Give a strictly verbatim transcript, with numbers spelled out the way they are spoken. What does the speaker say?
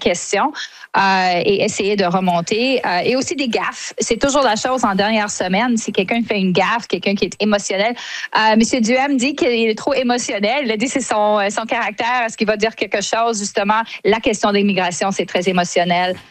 questions euh, et essayer de remonter. Euh, et aussi des gaffes. C'est toujours la chose en dernière semaine. Si quelqu'un fait une gaffe, quelqu'un qui est émotionnel. Euh, Monsieur Duhem dit qu'il est trop émotionnel. Il a dit que c'est son, son caractère. Est-ce qu'il va dire quelque chose? Justement, la question de l'immigration, c'est très émotionnel.